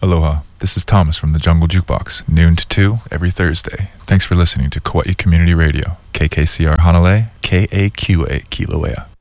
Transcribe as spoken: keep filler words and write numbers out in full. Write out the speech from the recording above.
Aloha, this is Thomas from the Jungle Jukebox, noon to two every Thursday. Thanks for listening to Kauai Community Radio, K K C R Hanalei, K A Q A Kilauea.